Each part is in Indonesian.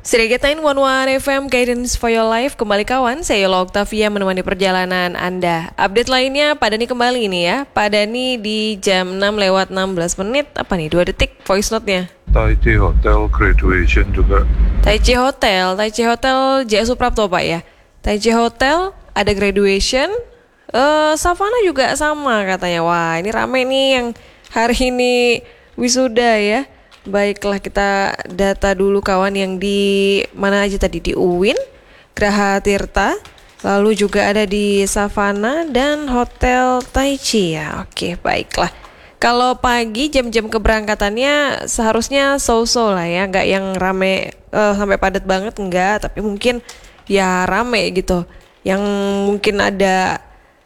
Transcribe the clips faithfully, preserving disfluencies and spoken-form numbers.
Sirigatain One One F M Guidance for Your Life. Kembali kawan, saya Yola Octavia menemani perjalanan Anda. Update lainnya Pak Dani kembali nih ya. Pak Dani di jam enam lewat enam belas menit. Apa nih, dua detik voice note-nya. Taichi Hotel graduation juga. Taichi Hotel, Taichi Hotel J S Suprapto Pak ya. Taichi Hotel ada graduation. uh, Savana juga sama katanya. Wah ini rame nih yang hari ini wisuda ya. Baiklah, kita data dulu kawan yang di mana aja tadi, di U W I N, Graha Tirta, lalu juga ada di Savana dan Hotel Taichi ya. Oke, baiklah. Kalau pagi jam-jam keberangkatannya seharusnya so-so lah ya, nggak yang rame uh, sampai padat banget, nggak, tapi mungkin ya rame gitu. Yang mungkin ada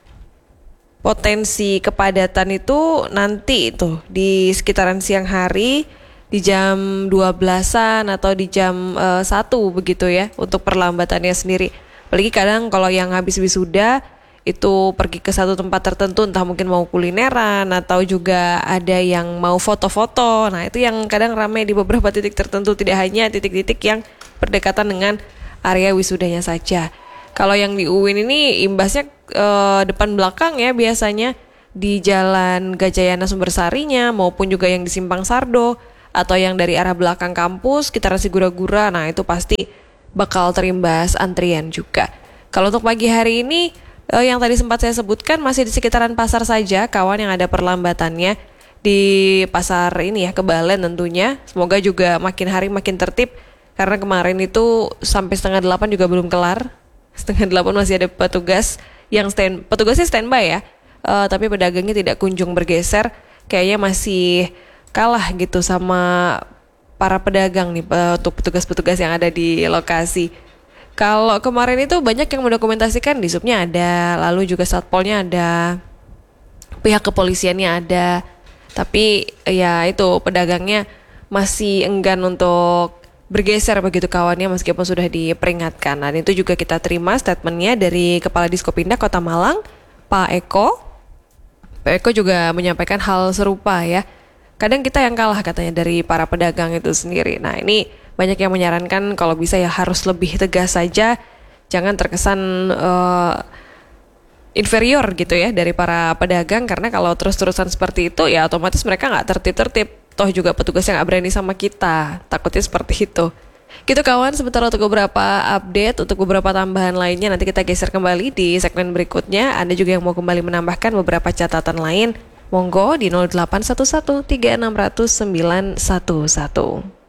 potensi kepadatan itu nanti itu di sekitaran siang hari, di jam dua belasan atau di jam uh, satu begitu ya, untuk perlambatannya sendiri. Apalagi kadang kalau yang habis wisuda itu pergi ke satu tempat tertentu, entah mungkin mau kulineran atau juga ada yang mau foto-foto. Nah itu yang kadang ramai di beberapa titik tertentu, tidak hanya titik-titik yang berdekatan dengan area wisudanya saja. Kalau yang di U W I N ini imbasnya uh, depan belakang ya, biasanya di Jalan Gajayana Sumbersarinya maupun juga yang di Simpang Sardo, atau yang dari arah belakang kampus sekitar Sigura-gura. Nah itu pasti bakal terimbas antrian juga. Kalau untuk pagi hari ini eh, yang tadi sempat saya sebutkan masih di sekitaran pasar saja kawan yang ada perlambatannya di pasar ini ya, Kebalen tentunya. Semoga juga makin hari makin tertib, karena kemarin itu sampai setengah delapan juga belum kelar. Setengah delapan masih ada petugas yang stand, petugasnya standby ya, uh, tapi pedagangnya tidak kunjung bergeser. Kayaknya masih kalah gitu sama para pedagang nih, untuk petugas-petugas yang ada di lokasi. Kalau kemarin itu banyak yang mendokumentasikan, di subnya ada, lalu juga satpolnya ada, pihak kepolisiannya ada, tapi ya itu pedagangnya masih enggan untuk bergeser begitu kawannya, meskipun sudah diperingatkan. Dan itu juga kita terima statementnya dari Kepala Diskopindah Kota Malang, Pak Eko. Pak Eko juga menyampaikan hal serupa ya. Kadang kita yang kalah katanya dari para pedagang itu sendiri. Nah ini banyak yang menyarankan kalau bisa ya harus lebih tegas saja, jangan terkesan uh, inferior gitu ya dari para pedagang, karena kalau terus-terusan seperti itu ya otomatis mereka nggak tertib-tertib. Toh juga petugasnya nggak berani sama kita, takutnya seperti itu. Gitu kawan, sebentar untuk beberapa update, untuk beberapa tambahan lainnya nanti kita geser kembali di segmen berikutnya. Anda juga yang mau kembali menambahkan beberapa catatan lain, monggo di nol delapan satu satu tiga enam nol nol sembilan satu satu.